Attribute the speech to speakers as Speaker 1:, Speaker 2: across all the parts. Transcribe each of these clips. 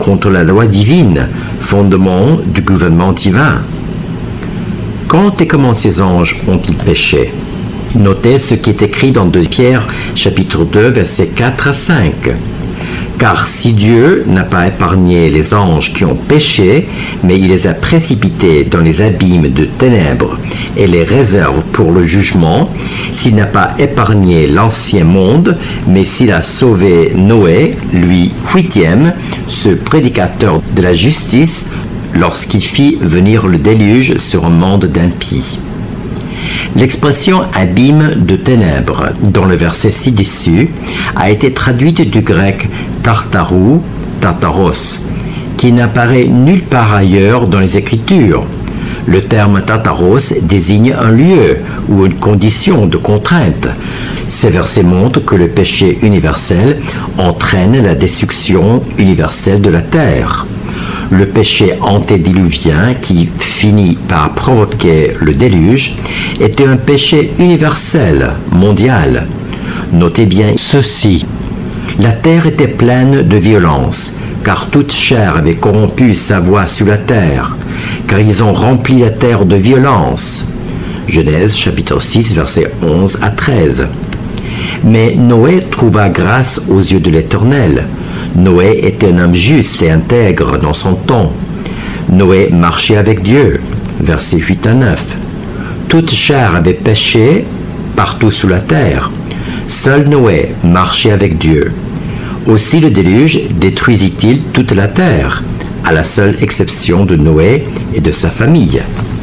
Speaker 1: contre la loi divine, fondement du gouvernement divin. Quand et comment ces anges ont-ils péché? Notez ce qui est écrit dans 2 Pierre, chapitre 2, versets 4 à 5. Car si Dieu n'a pas épargné les anges qui ont péché, mais il les a précipités dans les abîmes de ténèbres et les réserve pour le jugement, s'il n'a pas épargné l'ancien monde, mais s'il a sauvé Noé, lui 8e, ce prédicateur de la justice, lorsqu'il fit venir le déluge sur un monde d'impies. L'expression « abîme de ténèbres » dans le verset ci-dessus a été traduite du grec « tartarou » « tartaros », qui n'apparaît nulle part ailleurs dans les Écritures. Le terme « tartaros » désigne un lieu ou une condition de contrainte. Ces versets montrent que le péché universel entraîne la destruction universelle de la terre. Le péché antédiluvien qui finit par provoquer le déluge était un péché universel, mondial. Notez bien ceci. La terre était pleine de violence, car toute chair avait corrompu sa voie sur la terre, car ils ont rempli la terre de violence. Genèse chapitre 6, versets 11 à 13. Mais Noé trouva grâce aux yeux de l'Éternel. Noé était un homme juste et intègre dans son temps. Noé marchait avec Dieu. Versets 8 à 9. Toute chair avait péché partout sous la terre. Seul Noé marchait avec Dieu. Aussi le déluge détruisit-il toute la terre, à la seule exception de Noé et de sa famille.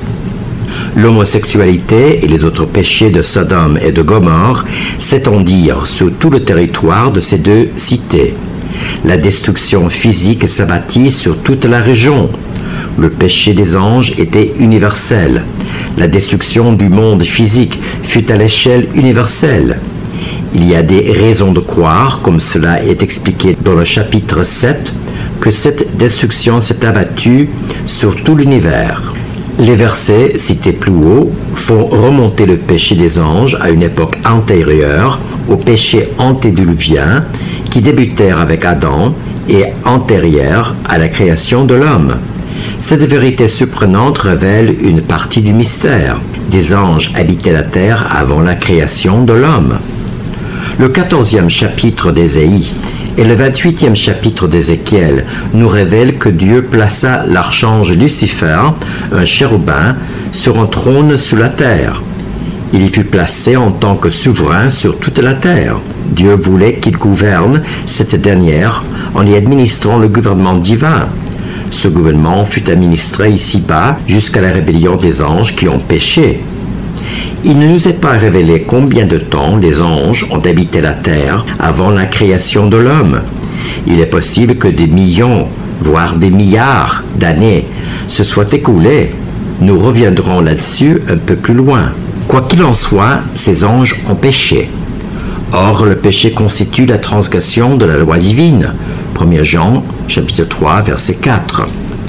Speaker 1: L'homosexualité et les autres péchés de Sodome et de Gomorrhe s'étendirent sur tout le territoire de ces deux cités. La destruction physique s'abattit sur toute la région. Le péché des anges était universel. La destruction du monde physique fut à l'échelle universelle. Il y a des raisons de croire, comme cela est expliqué dans le chapitre 7, que cette destruction s'est abattue sur tout l'univers. Les versets cités plus haut font remonter le péché des anges à une époque antérieure au péché antédiluvien qui débutèrent avec Adam et antérieure à la création de l'homme. Cette vérité surprenante révèle une partie du mystère. Des anges habitaient la terre avant la création de l'homme. Le 14e chapitre d'Ésaïe et le 28e chapitre d'Ézéchiel nous révèlent que Dieu plaça l'archange Lucifer, un chérubin, sur un trône sous la terre. Il y fut placé en tant que souverain sur toute la terre. Dieu voulait qu'il gouverne cette dernière en y administrant le gouvernement divin. Ce gouvernement fut administré ici-bas jusqu'à la rébellion des anges qui ont péché. Il ne nous est pas révélé combien de temps les anges ont habité la terre avant la création de l'homme. Il est possible que des millions, voire des milliards d'années se soient écoulées. Nous reviendrons là-dessus un peu plus loin. Quoi qu'il en soit, ces anges ont péché. Or, le péché constitue la transgression de la loi divine. 1 Jean, chapitre 3, verset 4.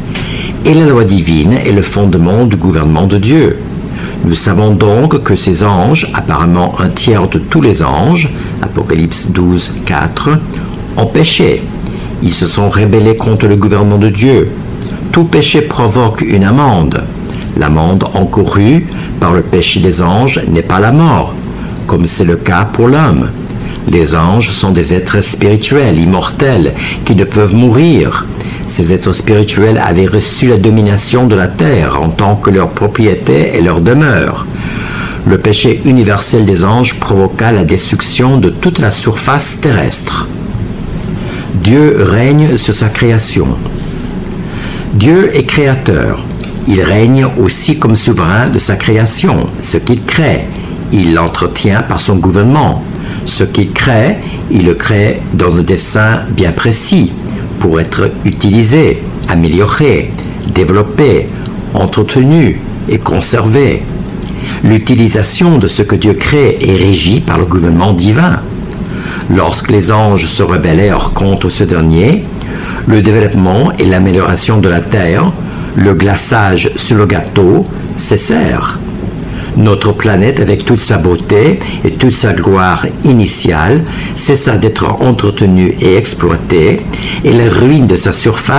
Speaker 1: Et la loi divine est le fondement du gouvernement de Dieu. Nous savons donc que ces anges, apparemment un tiers de tous les anges, Apocalypse 12, 4, ont péché. Ils se sont rebellés contre le gouvernement de Dieu. Tout péché provoque une amende. L'amende encourue par le péché des anges n'est pas la mort, comme c'est le cas pour l'homme. Les anges sont des êtres spirituels, immortels, qui ne peuvent mourir. Ces êtres spirituels avaient reçu la domination de la terre en tant que leur propriété et leur demeure. Le péché universel des anges provoqua la destruction de toute la surface terrestre. Dieu règne sur sa création. Dieu est créateur. Il règne aussi comme souverain de sa création. Ce qu'il crée, il l'entretient par son gouvernement. Ce qu'il crée, il le crée dans un dessein bien précis, pour être utilisé, amélioré, développé, entretenu et conservé. L'utilisation de ce que Dieu crée est régie par le gouvernement divin. Lorsque les anges se rebellèrent contre ce dernier, le développement et l'amélioration de la terre, le glaçage sur le gâteau, cessèrent. Notre planète, avec toute sa beauté et toute sa gloire initiale, cessa d'être entretenue et exploitée, et la ruine de sa surface